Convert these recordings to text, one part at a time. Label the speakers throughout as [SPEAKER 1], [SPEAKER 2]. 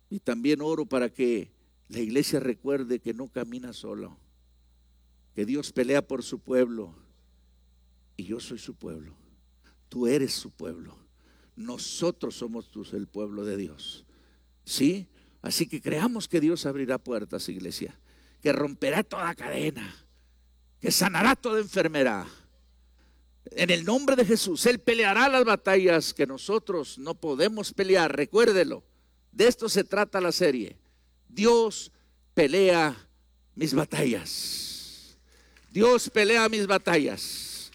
[SPEAKER 1] Y también oro para que la iglesia recuerde que no camina solo, que Dios pelea por su pueblo y yo soy su pueblo. Tú eres su pueblo. Nosotros somos el pueblo de Dios. ¿Sí? Así que creamos que Dios abrirá puertas, iglesia, que romperá toda cadena, que sanará toda enfermedad. En el nombre de Jesús, Él peleará las batallas que nosotros no podemos pelear. Recuérdelo, de esto se trata la serie. Dios pelea mis batallas. Dios pelea mis batallas.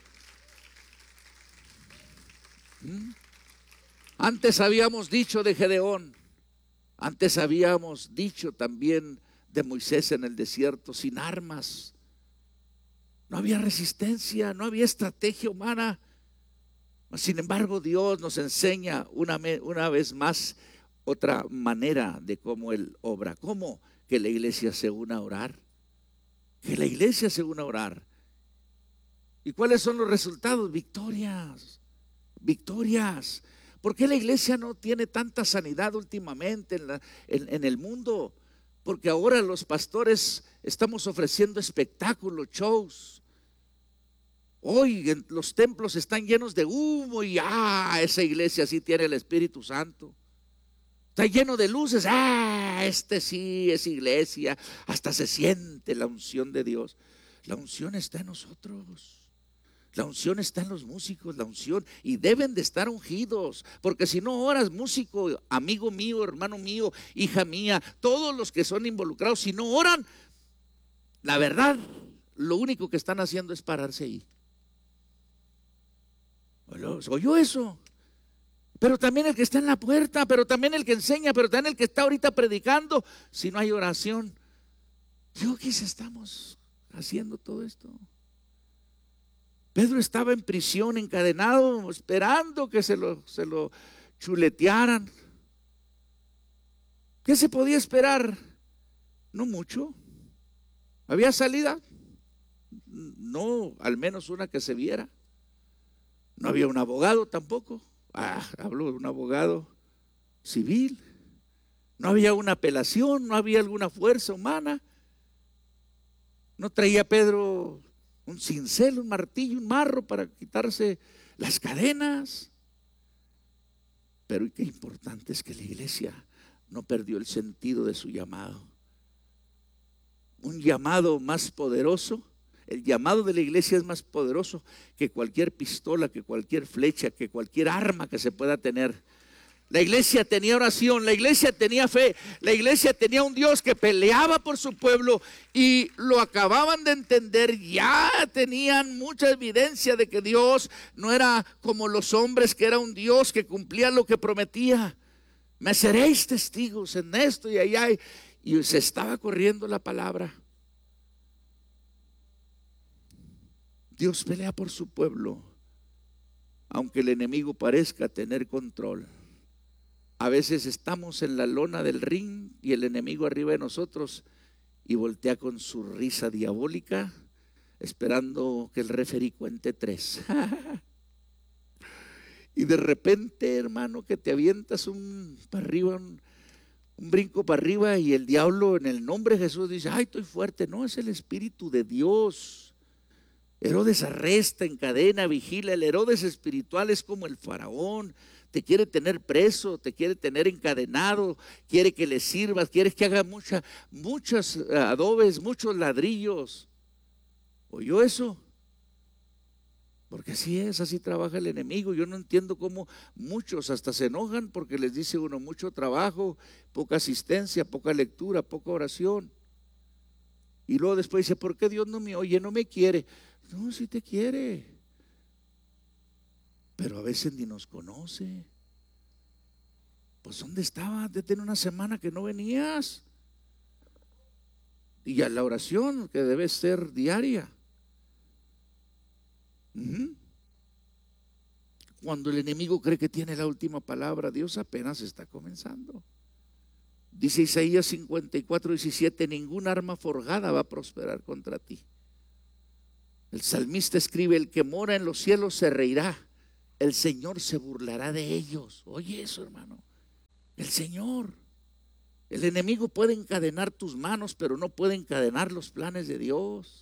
[SPEAKER 1] Antes habíamos dicho de Gedeón, antes habíamos dicho también de Moisés en el desierto, sin armas. No había resistencia, no había estrategia humana. Sin embargo, Dios nos enseña una vez más otra manera de cómo Él obra. ¿Cómo? Que la iglesia se una a orar. Que la iglesia se una a orar. ¿Y cuáles son los resultados? Victorias. Victorias. ¿Por qué la iglesia no tiene tanta sanidad últimamente en el mundo? Porque ahora los pastores estamos ofreciendo espectáculos, shows. Hoy los templos están llenos de humo y esa iglesia sí tiene el Espíritu Santo. Está lleno de luces, este sí es iglesia. Hasta se siente la unción de Dios. La unción está en nosotros. La unción está en los músicos, la unción, y deben de estar ungidos, porque si no oras, músico, amigo mío, hermano mío, hija mía, todos los que son involucrados, si no oran, la verdad, lo único que están haciendo es pararse ahí. ¿Oyó eso? Pero también el que está en la puerta, pero también el que enseña, pero también el que está ahorita predicando, si no hay oración, yo qué estamos haciendo todo esto. Pedro estaba en prisión, encadenado, esperando que se lo chuletearan. ¿Qué se podía esperar? No mucho. ¿Había salida? No, al menos una que se viera. No había un abogado tampoco. Hablo de un abogado civil. No había una apelación, no había alguna fuerza humana. No traía Pedro un cincel, un martillo, un marro para quitarse las cadenas. Pero qué importante es que la iglesia no perdió el sentido de su llamado. Un llamado más poderoso. El llamado de la iglesia es más poderoso que cualquier pistola, que cualquier flecha, que cualquier arma que se pueda tener. La iglesia tenía oración, la iglesia tenía fe, la iglesia tenía un Dios que peleaba por su pueblo y lo acababan de entender. Ya tenían mucha evidencia de que Dios no era como los hombres, que era un Dios que cumplía lo que prometía. Me seréis testigos en esto y allá, y se estaba corriendo la palabra. Dios pelea por su pueblo, aunque el enemigo parezca tener control. A veces estamos en la lona del ring y el enemigo arriba de nosotros y voltea con su risa diabólica esperando que el referí cuente 3. Y de repente, hermano, que te avientas para arriba, un brinco para arriba, y el diablo en el nombre de Jesús dice: ay, estoy fuerte. No, es el Espíritu de Dios. Herodes arresta, encadena, vigila. El Herodes espiritual es como el faraón. Te quiere tener preso, te quiere tener encadenado, quiere que le sirvas, quiere que haga muchos adobes, muchos ladrillos. ¿Oyó eso? Porque así es, así trabaja el enemigo. Yo no entiendo cómo muchos hasta se enojan porque les dice uno: mucho trabajo, poca asistencia, poca lectura, poca oración. Y luego después dice: ¿por qué Dios no me oye, no me quiere? No, sí te quiere, pero a veces ni nos conoce. Pues ¿dónde estabas? Desde una semana que no venías. Y a la oración que debe ser diaria. Cuando el enemigo cree que tiene la última palabra, Dios apenas está comenzando. Dice Isaías 54:17: ningún arma forjada va a prosperar contra ti. El salmista escribe: el que mora en los cielos se reirá, el Señor se burlará de ellos. Oye eso, hermano, el Señor. El enemigo puede encadenar tus manos, pero no puede encadenar los planes de Dios.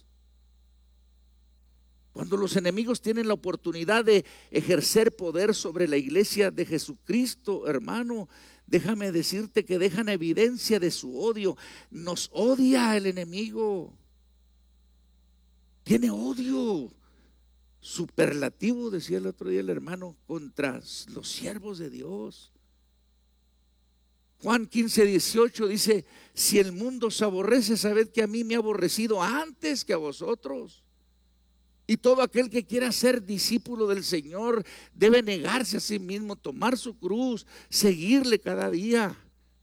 [SPEAKER 1] Cuando los enemigos tienen la oportunidad de ejercer poder sobre la iglesia de Jesucristo, hermano, déjame decirte que dejan evidencia de su odio. Nos odia el enemigo. Tiene odio superlativo, decía el otro día el hermano, contra los siervos de Dios. Juan 15:18 dice: si el mundo os aborrece, sabed que a mí me ha aborrecido antes que a vosotros. Y todo aquel que quiera ser discípulo del Señor debe negarse a sí mismo, tomar su cruz, seguirle cada día.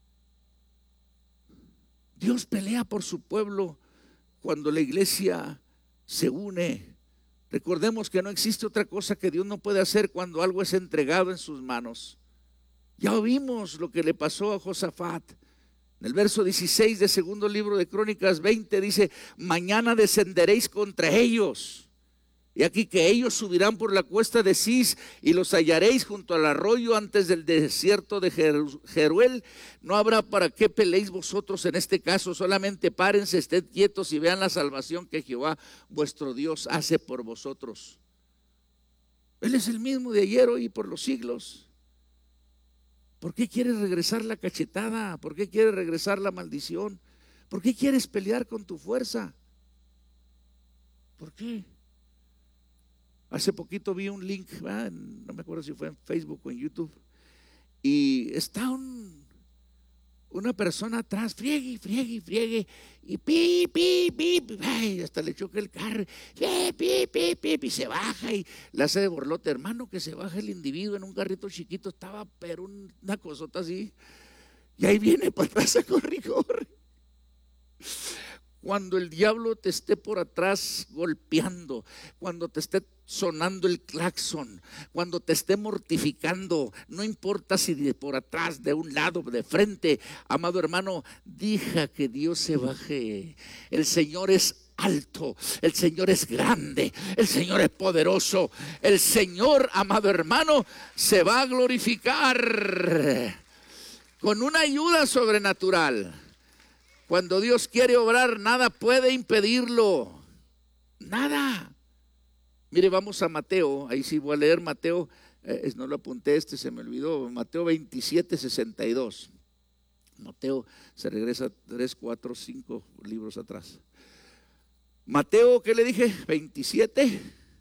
[SPEAKER 1] Dios pelea por su pueblo cuando la iglesia se une. Recordemos que no existe otra cosa que Dios no puede hacer cuando algo es entregado en sus manos. Ya vimos lo que le pasó a Josafat. En el verso 16 del segundo libro de Crónicas 20 dice: mañana descenderéis contra ellos. Y aquí que ellos subirán por la cuesta de Cis y los hallaréis junto al arroyo antes del desierto de Jeruel. No habrá para qué peleéis vosotros en este caso, solamente párense, estén quietos y vean la salvación que Jehová vuestro Dios hace por vosotros. Él es el mismo de ayer, hoy y por los siglos. ¿Por qué quieres regresar la cachetada? ¿Por qué quieres regresar la maldición? ¿Por qué quieres pelear con tu fuerza? ¿Por qué? Hace poquito vi un link, no me acuerdo si fue en Facebook o en YouTube, y está una persona atrás, friegue, friegue, friegue, y pi, pi, pi, ay, hasta le choca el carro, pi, pi, pi, y se baja y le hace de borlote. Hermano, que se baja el individuo en un carrito chiquito, estaba pero una cosota así, y ahí viene para atrás a corre, corre. Cuando el diablo te esté por atrás golpeando, cuando te esté sonando el claxon, cuando te esté mortificando, no importa si de por atrás, de un lado, de frente, amado hermano, deja que Dios se baje. El Señor es alto, el Señor es grande, el Señor es poderoso. El Señor, amado hermano, se va a glorificar con una ayuda sobrenatural. Cuando Dios quiere obrar, nada puede impedirlo. Nada. Mire, vamos a Mateo. Ahí sí voy a leer Mateo. No lo apunté, se me olvidó. Mateo 27:62. Mateo se regresa 3, 4, 5 libros atrás. Mateo, ¿qué le dije? 27,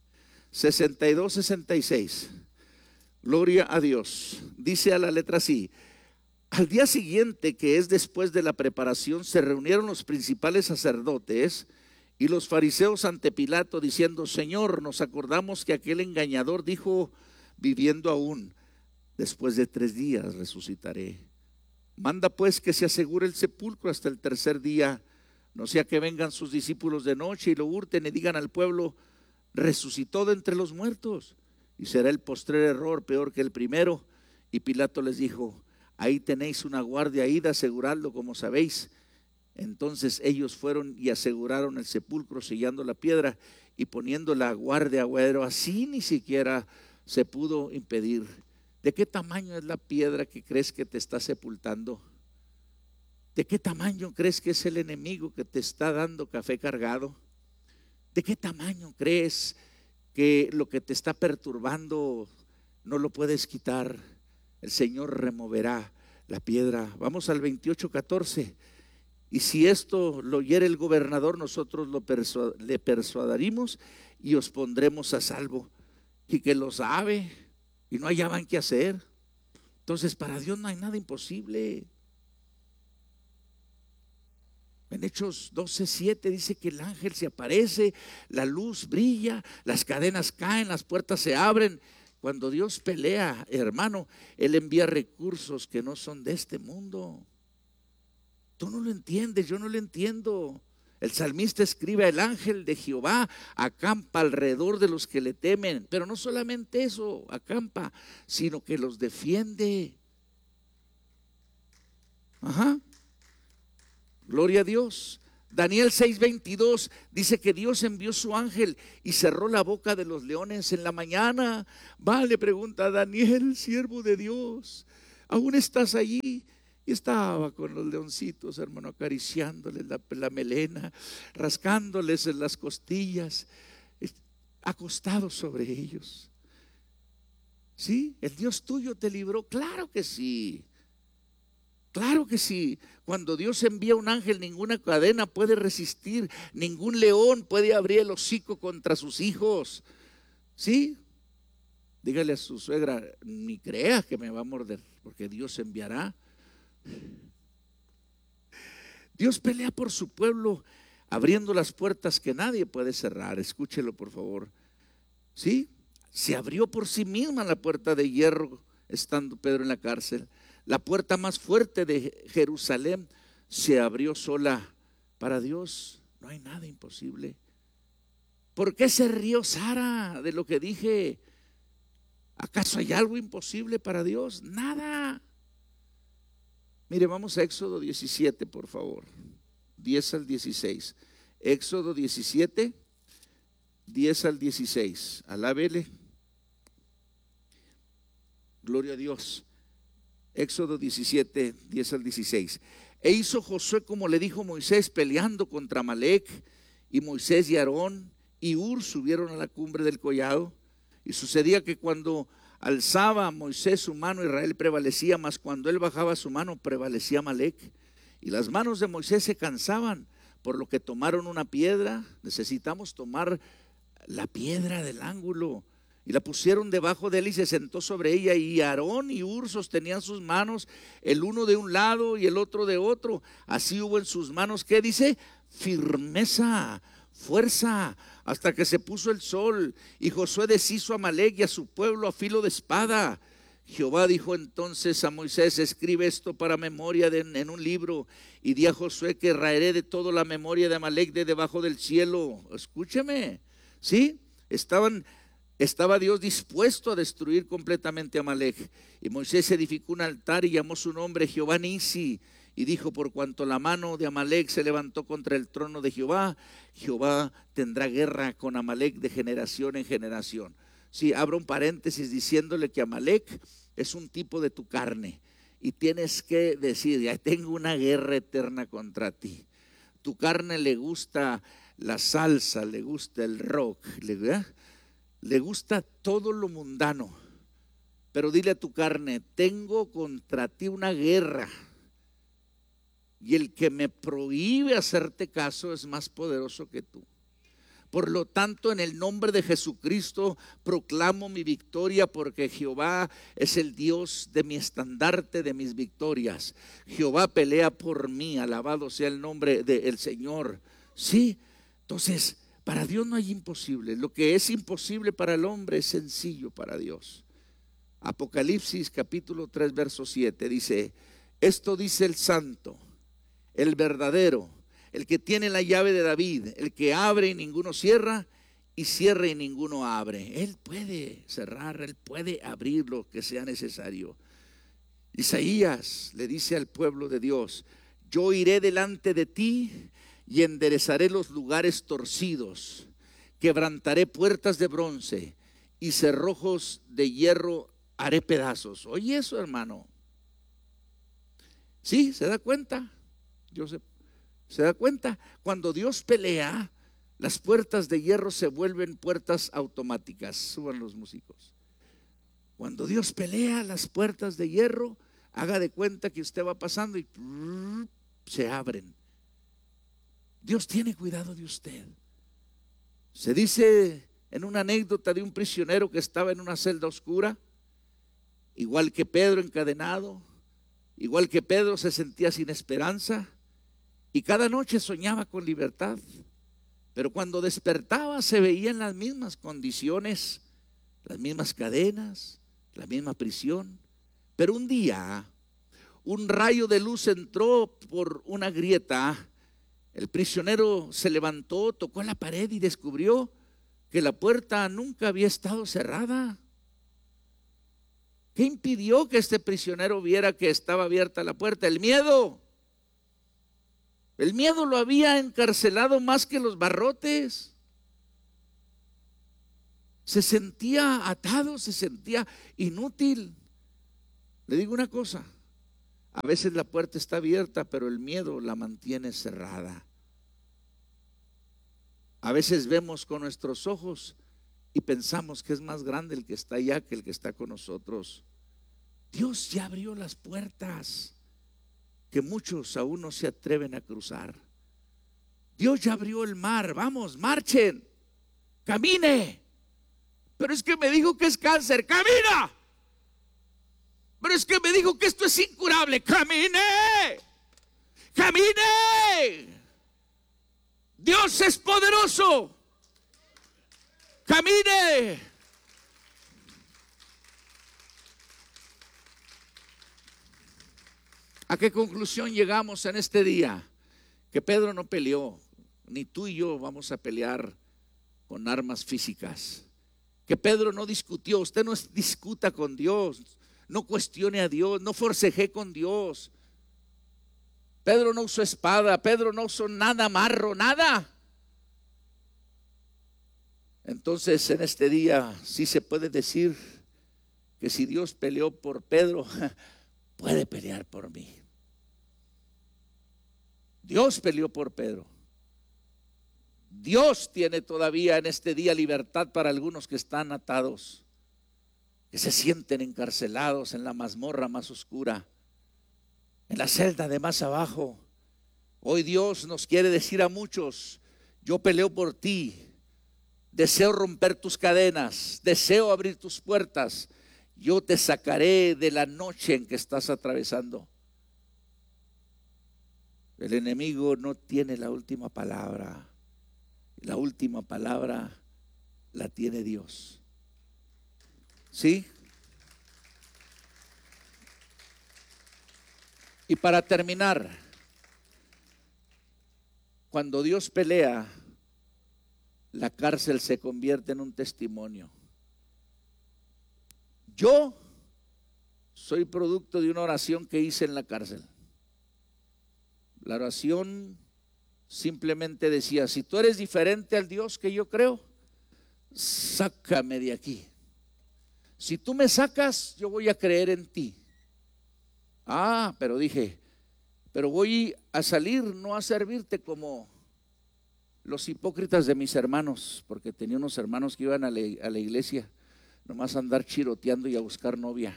[SPEAKER 1] 62, 66. Gloria a Dios. Dice a la letra así: al día siguiente, que es después de la preparación, se reunieron los principales sacerdotes y los fariseos ante Pilato, diciendo: Señor, nos acordamos que aquel engañador dijo, viviendo aún, después de 3 días resucitaré. Manda pues que se asegure el sepulcro hasta el tercer día, no sea que vengan sus discípulos de noche y lo hurten y digan al pueblo: resucitó de entre los muertos, y será el postrer error peor que el primero. Y Pilato les dijo: ahí tenéis una guardia, id a asegurarlo como sabéis. Entonces ellos fueron y aseguraron el sepulcro, sellando la piedra y poniendo la guardia, pero así ni siquiera se pudo impedir. ¿De qué tamaño es la piedra que crees que te está sepultando? ¿De qué tamaño crees que es el enemigo que te está dando café cargado? ¿De qué tamaño crees que lo que te está perturbando no lo puedes quitar? El Señor removerá la piedra. Vamos al 28:14. Y si esto lo oyere el gobernador, nosotros le persuadiremos y os pondremos a salvo. Y que lo sabe y no hallaban qué hacer. Entonces para Dios no hay nada imposible. En Hechos 12:7 dice que el ángel se aparece, la luz brilla, las cadenas caen, las puertas se abren. Cuando Dios pelea, hermano, Él envía recursos que no son de este mundo. Tú no lo entiendes, yo no lo entiendo. El salmista escribe: el ángel de Jehová acampa alrededor de los que le temen. Pero no solamente eso, acampa, sino que los defiende. Ajá. Gloria a Dios. Daniel 6:22 dice que Dios envió su ángel y cerró la boca de los leones en la mañana. Le pregunta a Daniel, siervo de Dios, ¿aún estás allí? Y estaba con los leoncitos, hermano, acariciándoles la melena, rascándoles en las costillas, acostado sobre ellos. ¿Sí? ¿El Dios tuyo te libró? Claro que sí. Claro que sí. Cuando Dios envía un ángel, ninguna cadena puede resistir, ningún león puede abrir el hocico contra sus hijos. ¿Sí? Dígale a su suegra, ni crea que me va a morder, porque Dios enviará. Dios pelea por su pueblo, abriendo las puertas que nadie puede cerrar. Escúchelo, por favor. ¿Sí? Se abrió por sí misma la puerta de hierro estando Pedro en la cárcel. La puerta más fuerte de Jerusalén se abrió sola. Para Dios no hay nada imposible. ¿Por qué se rió Sara de lo que dije? ¿Acaso hay algo imposible para Dios? Nada. Mire, vamos a Éxodo 17, por favor. 10 al 16. Éxodo 17, 10 al 16. Alábele. Gloria a Dios. Éxodo 17, 10 al 16. E hizo Josué como le dijo Moisés, peleando contra Amalec. Y Moisés y Aarón y Hur subieron a la cumbre del collado. Y sucedía que cuando alzaba Moisés su mano, Israel prevalecía, mas cuando él bajaba su mano, prevalecía Amalec. Y las manos de Moisés se cansaban, por lo que tomaron una piedra. Necesitamos tomar la piedra del ángulo. Y la pusieron debajo de él y se sentó sobre ella. Y Aarón y Hur sostenían sus manos, el uno de un lado y el otro de otro. Así hubo en sus manos, ¿qué dice? Firmeza, fuerza, hasta que se puso el sol. Y Josué deshizo a Amalec y a su pueblo a filo de espada. Jehová dijo entonces a Moisés, escribe esto para memoria en un libro, y di a Josué que raeré de todo la memoria de Amalec de debajo del cielo. Escúcheme, ¿sí? Estaba Dios dispuesto a destruir completamente a Amalec. Y Moisés edificó un altar y llamó su nombre Jehová Nisi. Y dijo, por cuanto la mano de Amalec se levantó contra el trono de Jehová, Jehová tendrá guerra con Amalec de generación en generación. Sí, abro un paréntesis diciéndole que Amalec es un tipo de tu carne. Y tienes que decir, ya tengo una guerra eterna contra ti. Tu carne le gusta la salsa, le gusta el rock, le gusta todo lo mundano. Pero dile a tu carne, tengo contra ti una guerra. Y el que me prohíbe hacerte caso es más poderoso que tú. Por lo tanto, en el nombre de Jesucristo proclamo mi victoria, porque Jehová es el Dios de mi estandarte, de mis victorias. Jehová pelea por mí, alabado sea el nombre del Señor. Sí, entonces para Dios no hay imposible. Lo que es imposible para el hombre es sencillo para Dios. Apocalipsis capítulo 3 verso 7 dice, esto dice el santo, el verdadero, el que tiene la llave de David, el que abre y ninguno cierra, y cierra y ninguno abre. Él puede cerrar, él puede abrir lo que sea necesario. Isaías le dice al pueblo de Dios, yo iré delante de ti y enderezaré los lugares torcidos, quebrantaré puertas de bronce y cerrojos de hierro haré pedazos. Oye eso, hermano. ¿Sí? ¿Se da cuenta? ¿Se da cuenta? Cuando Dios pelea, las puertas de hierro se vuelven puertas automáticas. Suban los músicos. Cuando Dios pelea, las puertas de hierro, haga de cuenta que usted va pasando y se abren. Dios tiene cuidado de usted. Se dice en una anécdota de un prisionero que estaba en una celda oscura, igual que Pedro encadenado, igual que Pedro se sentía sin esperanza y cada noche soñaba con libertad, pero cuando despertaba se veía en las mismas condiciones, las mismas cadenas, la misma prisión. Pero un día un rayo de luz entró por una grieta. El prisionero se levantó, tocó la pared y descubrió que la puerta nunca había estado cerrada. ¿Qué impidió que este prisionero viera que estaba abierta la puerta? El miedo. El miedo lo había encarcelado más que los barrotes. Se sentía atado, se sentía inútil. Le digo una cosa, A veces la puerta está abierta, pero el miedo la mantiene cerrada. A veces vemos con nuestros ojos y pensamos que es más grande el que está allá que el que está con nosotros. Dios ya abrió las puertas que muchos aún no se atreven a cruzar. Dios ya abrió el mar. Vamos, marchen, camine. Pero es que me dijo que es cáncer. Camina. Pero es que me dijo que esto es incurable. Camine. Camine. Dios es poderoso. Camine. ¿A qué conclusión llegamos en este día? Que Pedro no peleó, ni tú y yo vamos a pelear con armas físicas. Que Pedro no discutió. Usted no discuta con Dios, no cuestione a Dios, no forceje con Dios. Pedro no usó espada, Pedro no usó nada, amarro, nada. Entonces en este día sí se puede decir que si Dios peleó por Pedro, puede pelear por mí. Dios peleó por Pedro. Dios tiene todavía en este día libertad para algunos que están atados, que se sienten encarcelados en la mazmorra más oscura, en la celda de más abajo. Hoy Dios nos quiere decir a muchos: yo peleo por ti, deseo romper tus cadenas, deseo abrir tus puertas, yo te sacaré de la noche en que estás atravesando. El enemigo no tiene la última palabra. La última palabra la tiene Dios. ¿Sí? Y para terminar, cuando Dios pelea, la cárcel se convierte en un testimonio. Yo soy producto de una oración que hice en la cárcel. La oración simplemente decía: si tú eres diferente al Dios que yo creo, sácame de aquí. Si tú me sacas, yo voy a creer en ti. Pero dije, pero voy a salir, no a servirte como los hipócritas de mis hermanos, porque tenía unos hermanos que iban a la iglesia nomás a andar chiroteando y a buscar novia.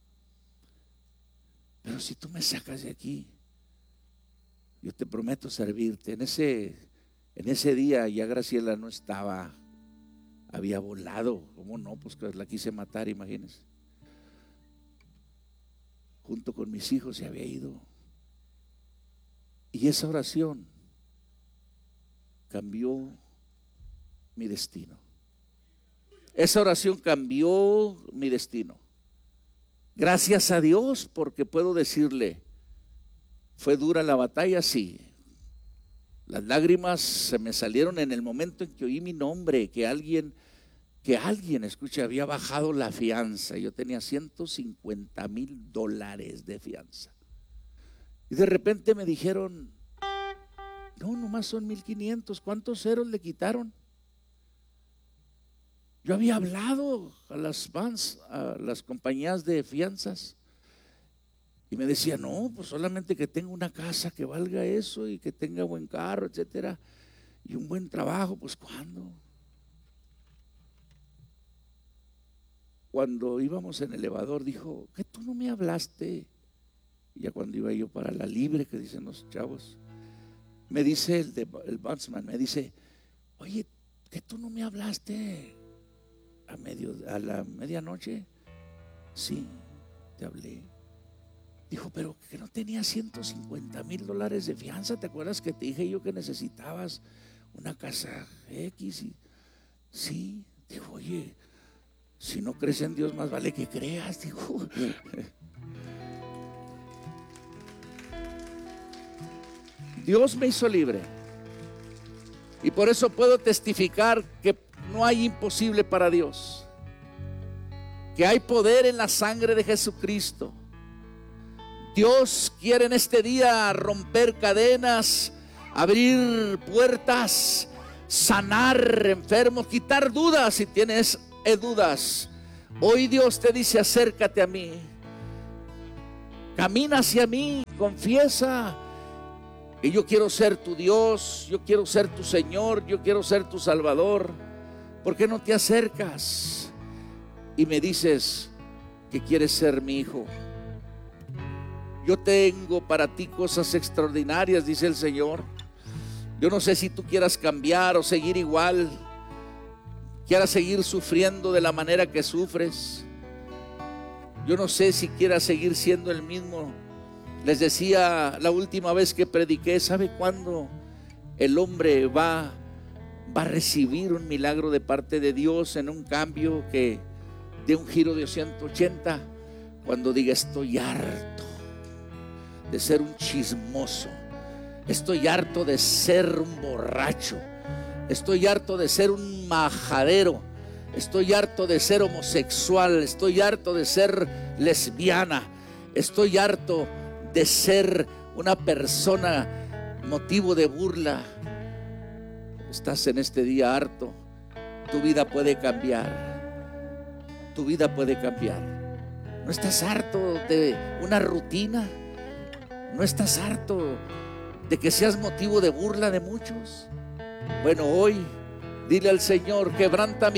[SPEAKER 1] Pero si tú me sacas de aquí, yo te prometo servirte. En ese día ya Graciela no estaba, había volado. ¿Cómo no? Pues que la quise matar, imagínense. Junto con mis hijos se había ido. Y esa oración cambió mi destino. Esa oración cambió mi destino. Gracias a Dios, porque puedo decirle, ¿fue dura la batalla? Sí. Las lágrimas se me salieron en el momento en que oí mi nombre, que alguien, escuche, había bajado la fianza. Yo tenía $150,000 de fianza. Y de repente me dijeron: no, nomás son 1,500. ¿Cuántos ceros le quitaron? Yo había hablado a las compañías de fianzas. Y me decía: no, pues solamente que tenga una casa que valga eso y que tenga buen carro, etcétera, y un buen trabajo. Pues ¿cuándo? Cuando íbamos en el elevador dijo: ¿que tú no me hablaste? Y ya cuando iba yo para la libre, que dicen los chavos, me dice el bondsman, me dice: oye, ¿que tú no me hablaste a la medianoche? Sí, te hablé. Dijo: pero que no tenía $150,000 de fianza. ¿Te acuerdas que te dije yo que necesitabas una casa X? Y sí. Dijo: oye, si no crees en Dios, más vale que creas. Dijo. Dios me hizo libre. Y por eso puedo testificar que no hay imposible para Dios. Que hay poder en la sangre de Jesucristo. Dios quiere en este día romper cadenas, abrir puertas, sanar enfermos, quitar dudas si tienes dudas. Hoy Dios te dice: acércate a mí. Camina hacia mí, confiesa que yo quiero ser tu Dios, yo quiero ser tu Señor, yo quiero ser tu Salvador. ¿Por qué no te acercas y me dices que quieres ser mi hijo? Yo tengo para ti cosas extraordinarias, dice el Señor. Yo no sé si tú quieras cambiar o seguir igual, quieras seguir sufriendo de la manera que sufres. Yo no sé si quieras seguir siendo el mismo. Les decía la última vez que prediqué, ¿sabe cuándo el hombre va a recibir un milagro de parte de Dios en un cambio que de un giro de 180? Cuando diga: estoy harto de ser un chismoso, estoy harto de ser un borracho, estoy harto de ser un majadero, estoy harto de ser homosexual, estoy harto de ser lesbiana, estoy harto de ser una persona motivo de burla. Estás en este día harto. Tu vida puede cambiar. Tu vida puede cambiar. ¿No estás harto de una rutina? ¿No estás harto de que seas motivo de burla de muchos? Bueno, hoy dile al Señor: quebranta mi